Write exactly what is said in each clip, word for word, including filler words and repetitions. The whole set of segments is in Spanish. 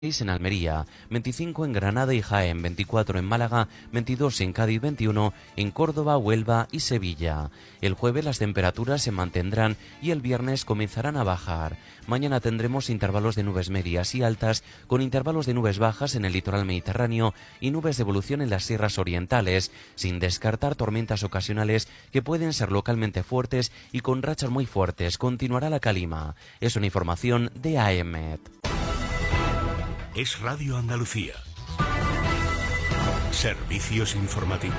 en Almería, veinticinco en Granada y Jaén, veinticuatro en Málaga, veintidós en Cádiz, veintiuno en Córdoba, Huelva y Sevilla. El jueves las temperaturas se mantendrán y el viernes comenzarán a bajar. Mañana tendremos intervalos de nubes medias y altas, con intervalos de nubes bajas en el litoral mediterráneo y nubes de evolución en las sierras orientales, sin descartar tormentas ocasionales que pueden ser localmente fuertes y con rachas muy fuertes. Continuará la calima. Es una información de A E M E T. Es Radio Andalucía. Servicios informativos.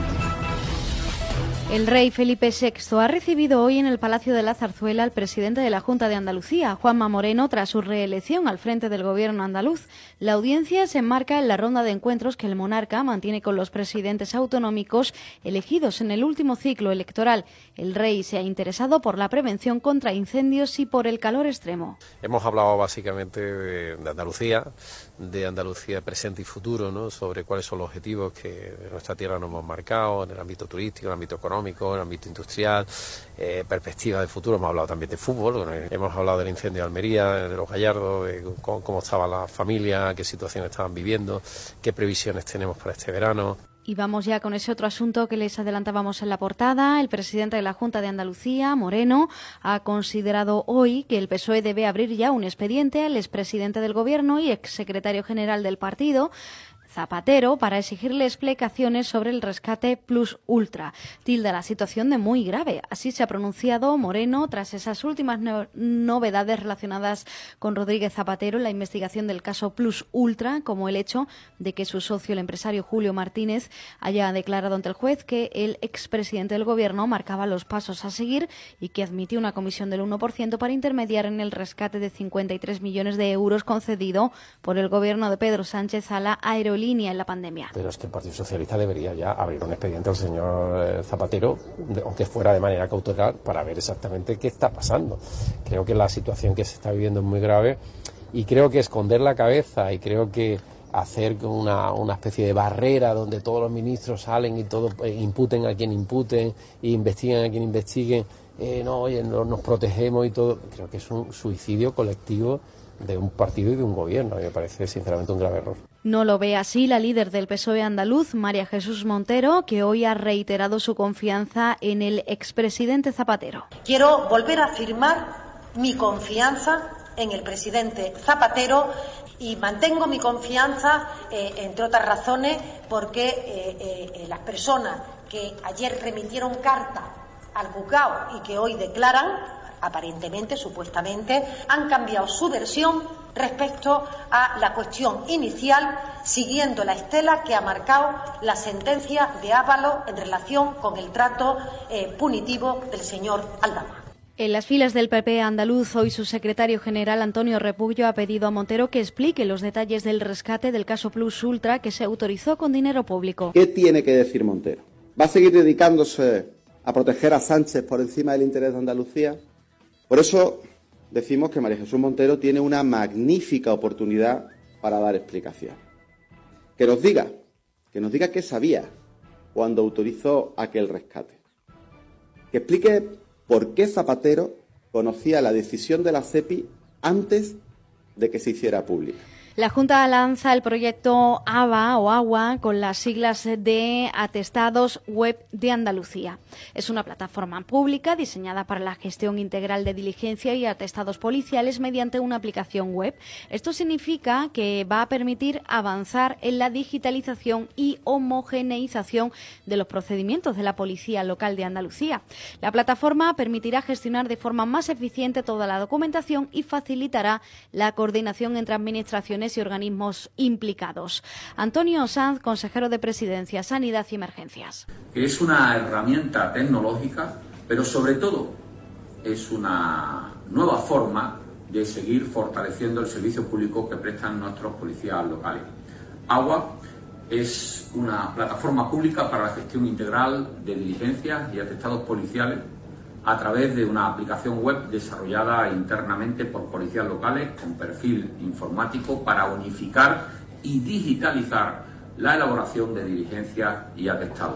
El rey Felipe sexto ha recibido hoy en el Palacio de la Zarzuela al presidente de la Junta de Andalucía, Juanma Moreno, tras su reelección al frente del gobierno andaluz. La audiencia se enmarca en la ronda de encuentros que el monarca mantiene con los presidentes autonómicos elegidos en el último ciclo electoral. El rey se ha interesado por la prevención contra incendios y por el calor extremo. Hemos hablado básicamente de, de Andalucía, de Andalucía presente y futuro, ¿no? Sobre cuáles son los objetivos que de nuestra tierra nos hemos marcado en el ámbito turístico, en el ámbito económico, en el ámbito industrial, eh, perspectivas de futuro. Hemos hablado también de fútbol, bueno, hemos hablado del incendio de Almería, de los Gallardos, de cómo, cómo estaba la familia, qué situaciones estaban viviendo, qué previsiones tenemos para este verano. Y vamos ya con ese otro asunto que les adelantábamos en la portada. El presidente de la Junta de Andalucía, Moreno, ha considerado hoy que el P S O E debe abrir ya un expediente al expresidente del Gobierno y exsecretario general del partido, Zapatero, para exigirle explicaciones sobre el rescate plus ultra. Tilda la situación de muy grave. Así se ha pronunciado Moreno tras esas últimas no- novedades relacionadas con Rodríguez Zapatero en la investigación del caso plus ultra, como el hecho de que su socio, el empresario Julio Martínez, haya declarado ante el juez que el expresidente del Gobierno marcaba los pasos a seguir y que admitió una comisión del uno por ciento para intermediar en el rescate de cincuenta y tres millones de euros concedido por el Gobierno de Pedro Sánchez a la aerolínea en la pandemia. Pero es que el Partido Socialista debería ya abrir un expediente al señor Zapatero, aunque fuera de manera cautelar, para ver exactamente qué está pasando. Creo que la situación que se está viviendo es muy grave y creo que esconder la cabeza y creo que hacer una, una especie de barrera donde todos los ministros salen y todos eh, imputen a quien imputen e investiguen a quien investiguen, eh, no, oye, no, nos protegemos y todo, creo que es un suicidio colectivo de un partido y de un gobierno. A mí me parece sinceramente un grave error. No lo ve así la líder del P S O E andaluz, María Jesús Montero, que hoy ha reiterado su confianza en el expresidente Zapatero. Quiero volver a afirmar mi confianza en el presidente Zapatero y mantengo mi confianza, eh, entre otras razones, porque eh, eh, las personas que ayer remitieron carta al juzgado y que hoy declaran, aparentemente, supuestamente, han cambiado su versión respecto a la cuestión inicial, siguiendo la estela que ha marcado la sentencia de Ábalos en relación con el trato eh, punitivo del señor Aldama. En las filas del P P andaluz, hoy su secretario general, Antonio Repullo, ha pedido a Montero que explique los detalles del rescate del caso Plus Ultra que se autorizó con dinero público. ¿Qué tiene que decir Montero? ¿Va a seguir dedicándose a proteger a Sánchez por encima del interés de Andalucía? Por eso decimos que María Jesús Montero tiene una magnífica oportunidad para dar explicación. Que nos diga, que nos diga qué sabía cuando autorizó aquel rescate. Que explique por qué Zapatero conocía la decisión de la SEPI antes de que se hiciera pública. La Junta lanza el proyecto A B A o AGUA con las siglas de Atestados Web de Andalucía. Es una plataforma pública diseñada para la gestión integral de diligencia y atestados policiales mediante una aplicación web. Esto significa que va a permitir avanzar en la digitalización y homogeneización de los procedimientos de la Policía Local de Andalucía. La plataforma permitirá gestionar de forma más eficiente toda la documentación y facilitará la coordinación entre administraciones y organismos implicados. Antonio Sanz, consejero de Presidencia, Sanidad y Emergencias. Es una herramienta tecnológica, pero sobre todo es una nueva forma de seguir fortaleciendo el servicio público que prestan nuestros policías locales. AGUA es una plataforma pública para la gestión integral de diligencias y atestados policiales a través de una aplicación web desarrollada internamente por policías locales con perfil informático para unificar y digitalizar la elaboración de diligencias y atestados.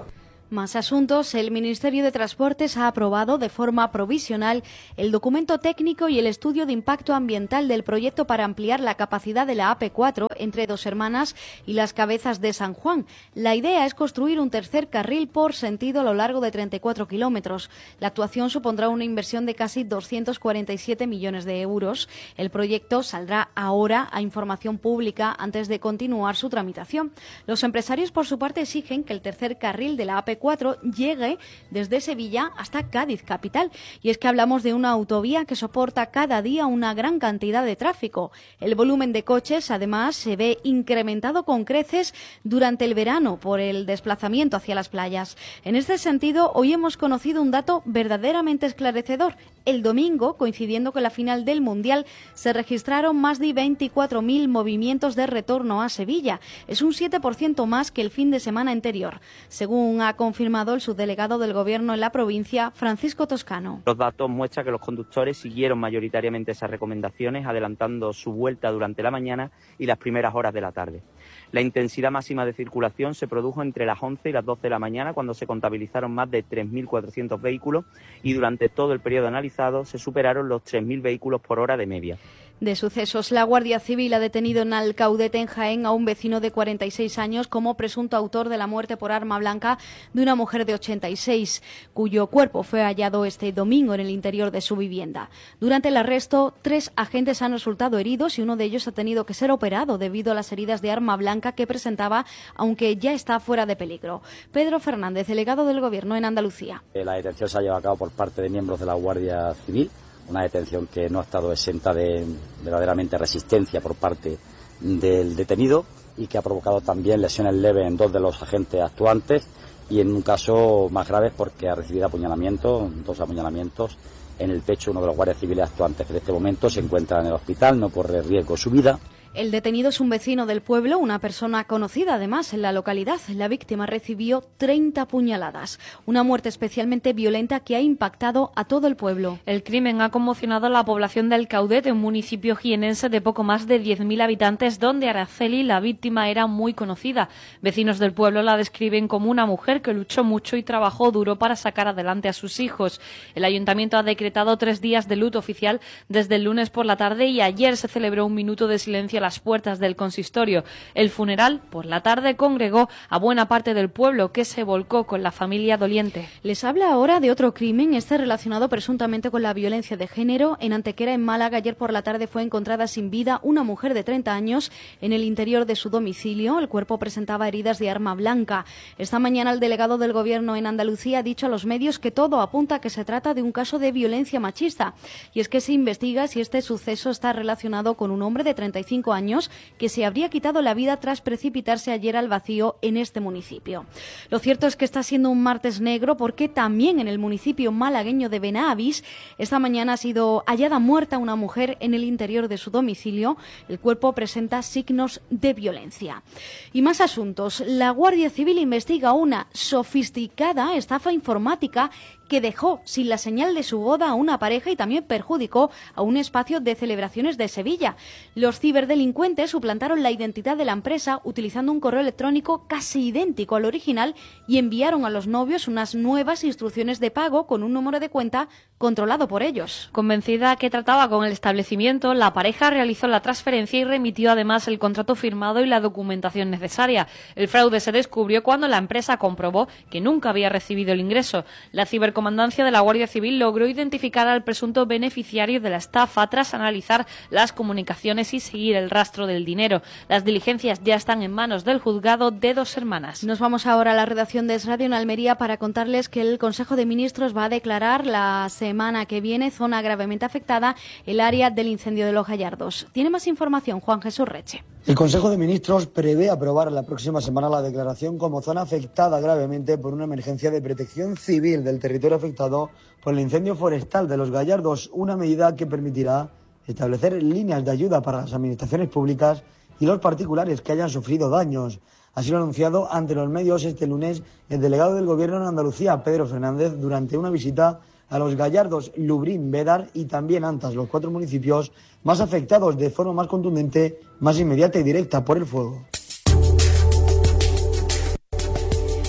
Más asuntos. El Ministerio de Transportes ha aprobado de forma provisional el documento técnico y el estudio de impacto ambiental del proyecto para ampliar la capacidad de la A P cuatro entre Dos Hermanas y Las Cabezas de San Juan. La idea es construir un tercer carril por sentido a lo largo de treinta y cuatro kilómetros. La actuación supondrá una inversión de casi doscientos cuarenta y siete millones de euros. El proyecto saldrá ahora a información pública antes de continuar su tramitación. Los empresarios, por su parte, exigen que el tercer carril de la A P cuatro llegue desde Sevilla hasta Cádiz capital. Y es que hablamos de una autovía que soporta cada día una gran cantidad de tráfico. El volumen de coches, además, se ve incrementado con creces durante el verano por el desplazamiento hacia las playas. En este sentido, hoy hemos conocido un dato verdaderamente esclarecedor. El domingo, coincidiendo con la final del Mundial, se registraron más de veinticuatro mil movimientos de retorno a Sevilla. Es un siete por ciento más que el fin de semana anterior, según ha confirmado el subdelegado del Gobierno en la provincia, Francisco Toscano. Los datos muestran que los conductores siguieron mayoritariamente esas recomendaciones, adelantando su vuelta durante la mañana y las primeras horas de la tarde. La intensidad máxima de circulación se produjo entre las once y las doce de la mañana, cuando se contabilizaron más de tres mil cuatrocientos vehículos, y durante todo el periodo analizado se superaron los tres mil vehículos por hora de media. De sucesos, la Guardia Civil ha detenido en Alcaudete, en Jaén, a un vecino de cuarenta y seis años como presunto autor de la muerte por arma blanca de una mujer de ochenta y seis, cuyo cuerpo fue hallado este domingo en el interior de su vivienda. Durante el arresto, tres agentes han resultado heridos y uno de ellos ha tenido que ser operado debido a las heridas de arma blanca que presentaba, aunque ya está fuera de peligro. Pedro Fernández, delegado del Gobierno en Andalucía. La detención se ha llevado a cabo por parte de miembros de la Guardia Civil. Una detención que no ha estado exenta de verdaderamente resistencia por parte del detenido y que ha provocado también lesiones leves en dos de los agentes actuantes y en un caso más grave porque ha recibido apuñalamientos, dos apuñalamientos en el pecho, uno de los guardias civiles actuantes. En este momento se encuentra en el hospital, no corre riesgo su vida. El detenido es un vecino del pueblo, una persona conocida además en la localidad. La víctima recibió treinta puñaladas, una muerte especialmente violenta que ha impactado a todo el pueblo. El crimen ha conmocionado a la población de Alcaudete, un municipio jienense de poco más de diez mil habitantes, donde Araceli, la víctima, era muy conocida. Vecinos del pueblo la describen como una mujer que luchó mucho y trabajó duro para sacar adelante a sus hijos. El ayuntamiento ha decretado tres días de luto oficial desde el lunes por la tarde y ayer se celebró un minuto de silencio a las puertas del consistorio. El funeral por la tarde congregó a buena parte del pueblo, que se volcó con la familia doliente. Les habla ahora de otro crimen, este relacionado presuntamente con la violencia de género. En Antequera, en Málaga, ayer por la tarde fue encontrada sin vida una mujer de treinta años en el interior de su domicilio. El cuerpo presentaba heridas de arma blanca. Esta mañana el delegado del Gobierno en Andalucía ha dicho a los medios que todo apunta a que se trata de un caso de violencia machista. Y es que se investiga si este suceso está relacionado con un hombre de treinta y cinco años que se habría quitado la vida tras precipitarse ayer al vacío en este municipio. Lo cierto es que está siendo un martes negro porque también en el municipio malagueño de Benavis esta mañana ha sido hallada muerta una mujer en el interior de su domicilio. El cuerpo presenta signos de violencia. Y más asuntos. La Guardia Civil investiga una sofisticada estafa informática que dejó sin la señal de su boda a una pareja y también perjudicó a un espacio de celebraciones de Sevilla. Los ciberdelincuentes suplantaron la identidad de la empresa utilizando un correo electrónico casi idéntico al original y enviaron a los novios unas nuevas instrucciones de pago con un número de cuenta controlado por ellos. Convencida que trataba con el establecimiento, la pareja realizó la transferencia y remitió además el contrato firmado y la documentación necesaria. El fraude se descubrió cuando la empresa comprobó que nunca había recibido el ingreso. La cibercomandancia de la Guardia Civil logró identificar al presunto beneficiario de la estafa tras analizar las comunicaciones y seguir el rastro del dinero. Las diligencias ya están en manos del juzgado de Dos Hermanas. Nos vamos ahora a la redacción de Es Radio en Almería para contarles que el Consejo de Ministros va a declarar la semana que viene zona gravemente afectada el área del incendio de Los Gallardos. Tiene más información Juan Jesús Reche. El Consejo de Ministros prevé aprobar la próxima semana la declaración como zona afectada gravemente por una emergencia de protección civil del territorio afectado por el incendio forestal de Los Gallardos, una medida que permitirá establecer líneas de ayuda para las administraciones públicas y los particulares que hayan sufrido daños. Así lo ha anunciado ante los medios este lunes el delegado del Gobierno en Andalucía, Pedro Fernández, durante una visita a Los Gallardos, Lubrín, Bédar y también Antas, los cuatro municipios más afectados de forma más contundente, más inmediata y directa por el fuego.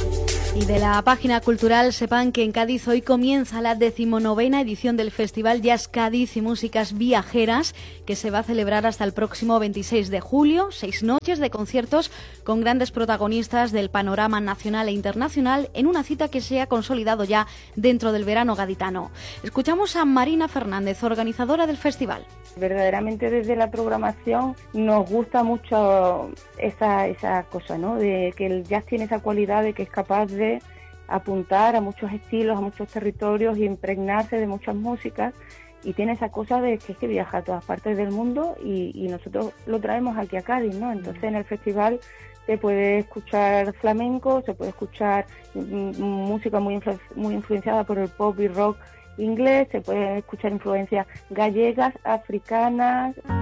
Y de la página cultural sepan que en Cádiz hoy comienza la decimonovena edición del Festival Jazz Cádiz y Músicas Viajeras, que se va a celebrar hasta el próximo veintiséis de julio, seis noches de conciertos con grandes protagonistas del panorama nacional e internacional en una cita que se ha consolidado ya dentro del verano gaditano. Escuchamos a Marina Fernández, organizadora del festival. Verdaderamente desde la programación nos gusta mucho esa, esa cosa, ¿no? De que el jazz tiene esa cualidad de que es capaz de apuntar a muchos estilos, a muchos territorios y impregnarse de muchas músicas, y tiene esa cosa de que es que viaja a todas partes del mundo y, y nosotros lo traemos aquí a Cádiz, ¿no? Entonces en el festival se puede escuchar flamenco, se puede escuchar m- música muy, influ- muy influenciada por el pop y rock inglés, se pueden escuchar influencias gallegas, africanas.